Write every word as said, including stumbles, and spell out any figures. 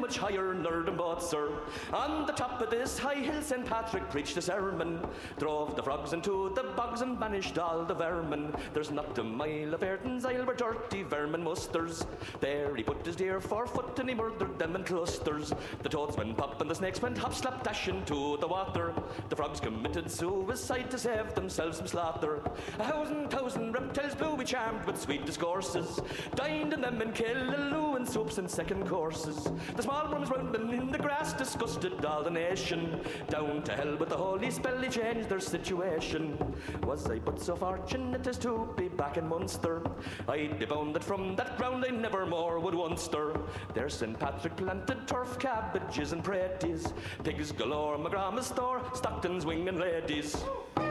much higher nor them both, sir. On the top of this high hill, Saint Patrick preached a sermon, drove the frogs into the bogs and banished all the vermin. There's not a mile of Ayrton's Isle where dirty vermin musters. There he put his deer for foot and he murdered them in clusters. The toads went pop and the snakes went hop, slap, dash into the water. The frogs committed suicide to save themselves from slaughter. A thousand, thousand reptiles blue we charmed with sweet discourses, dined in them in killaloo and soups and second courses. The small worms round them in the grass disgusted all the nation. Down to hell with the holy spell he changed their situation. Was I but so fortunate as to be back in Munster, I'd be bound that from that ground I never more would once stir. There Saint Patrick planted turf, cabbages and praties, pigs galore, McGrath's store, Stockton's wing and ladies.